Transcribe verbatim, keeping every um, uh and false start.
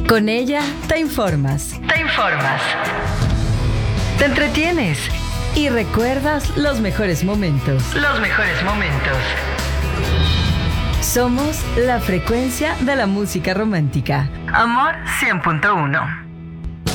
Con ella te informas. Te informas. Te entretienes. Y recuerdas los mejores momentos. Los mejores momentos. Somos la frecuencia de la música romántica. Amor cien punto uno.